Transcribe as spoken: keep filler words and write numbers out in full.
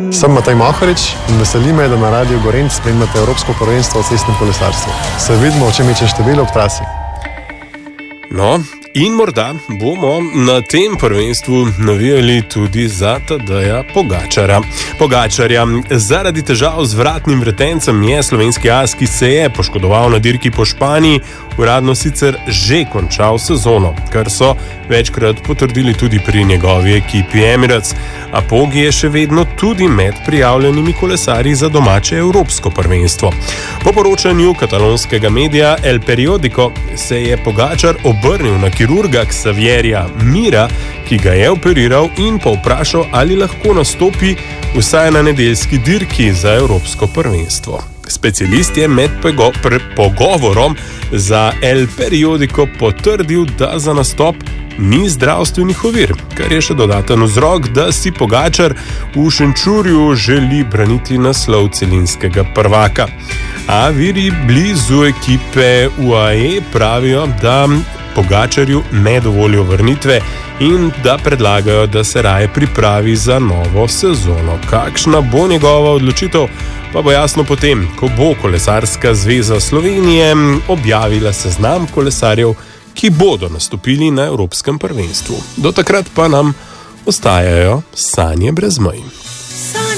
Sem Matej Mahorič in veseli me, da na Radiu Gorenj spremljate Evropsko prvenstvo v cestnem kolesarstvu. Se vidimo, o čem je število ob trasi. No, in morda bomo na tem prvenstvu navijali tudi za Tadeja Pogačarja. Pogačarja. Zaradi težav z vratnim vretencem je slovenski as, ki se je poškodoval na dirki po Španiji, uradno sicer že končal sezono, kar so večkrat potrdili tudi pri njegovi ekipi Emirates. A Pogi je še vedno tudi med prijavljenimi kolesarji za domače evropsko prvenstvo. Po poročanju katalonskega medija El Periodico se je Pogačar obrnil na kirurga Xavierja Mira, ki ga je operiral in povprašal, ali lahko nastopi vsaj na nedeljski dirki za evropsko prvenstvo. Specialist je med pego, pre, pogovorom za El Periodico potrdil, da za nastop ni zdravstvenih ovir, kar je še dodaten vzrok, da si Pogačar v Šenčurju želi braniti naslov celinskega prvaka. A viri blizu ekipe U A E pravijo, da Pogačarju ne dovolijo vrnitve in da predlagajo, da se raje pripravi za novo sezono. Kakšna bo njegova odločitev, pa bo jasno potem, ko bo Kolesarska zveza Slovenije objavila seznam kolesarjev, ki bodo nastopili na evropskem prvenstvu. Do takrat pa nam ostajajo sanje brez mej.